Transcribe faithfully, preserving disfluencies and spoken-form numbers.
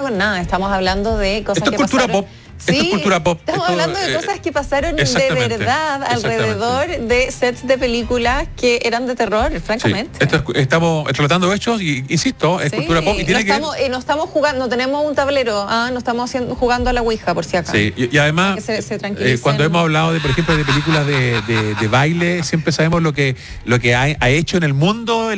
con nada, estamos hablando de cosas Esto que es cultura pasaron. pop. Sí, Esto es cultura pop. Estamos Esto, hablando de eh, cosas que pasaron de verdad alrededor de sets de películas que eran de terror, francamente. Sí, esto es, estamos tratando hechos y, insisto, es sí, cultura pop y tiene no que... Estamos, y no estamos jugando, no tenemos un tablero, ¿ah? No estamos haciendo, jugando a la Ouija, por si acaso. Sí, y, y además, se, se eh, cuando hemos hablado, de por ejemplo, de películas de, de, de baile, siempre sabemos lo que, lo que ha, ha hecho en el mundo